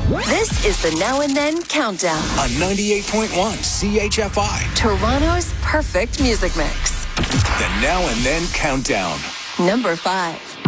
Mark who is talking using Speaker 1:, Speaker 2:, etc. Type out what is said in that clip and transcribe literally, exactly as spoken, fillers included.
Speaker 1: This is the Now and Then Countdown
Speaker 2: on ninety-eight point one C H F I.
Speaker 1: Toronto's perfect music mix.
Speaker 2: The Now and Then Countdown.
Speaker 1: Number five.